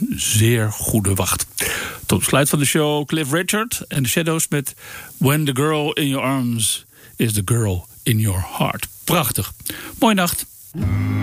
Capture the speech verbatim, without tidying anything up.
zeer goede wacht. Tot besluit van de show Cliff Richard en de Shadows met When the Girl in Your Arms is the Girl in Your Heart. Prachtig. Mooie nacht.